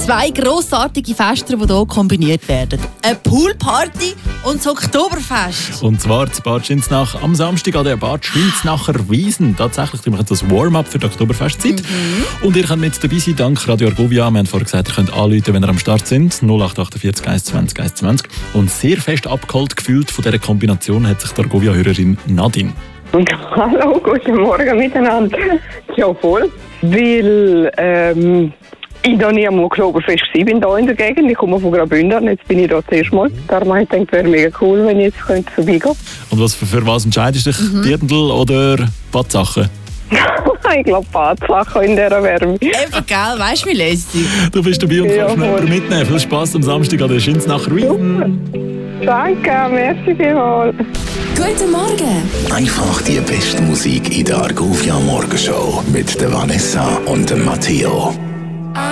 2 grossartige Feste, die hier kombiniert werden. Eine Poolparty und das Oktoberfest. Und zwar zu Bad Schinznach am Samstag an der Bad Schinznacher Wiesn. Tatsächlich machen wir das Warm-up für die Oktoberfestzeit. Und ihr könnt mit dabei sein, dank Radio Argovia. Wir haben vorher gesagt, ihr könnt anrufen, wenn ihr am Start sind. 0848 120 120. Und sehr fest abgeholt gefühlt von dieser Kombination hat sich die Argovia-Hörerin Nadine. Hallo, guten Morgen miteinander. Ja, voll. Weil ich noch nie am Oktoberfest war hier in der Gegend. Ich komme von Graubünden, jetzt bin ich hier das erste Mal. Darum habe ich gedacht, wäre mega cool, wenn ich jetzt vorbeigehen könnte. Und für was entscheidest du dich? Dirndl oder Badsachen? Ich glaube, Badsachen in dieser Wärme. Eben, gell? Weißt du, wie lässig? Du bist dabei und kannst noch jemanden mitnehmen. Viel Spass am Samstag an der Schinznacher Wiesn. Danke, merci vielmals. Guten Morgen. Einfach die beste Musik in der Argovia Morgenshow mit der Vanessa und dem Matteo.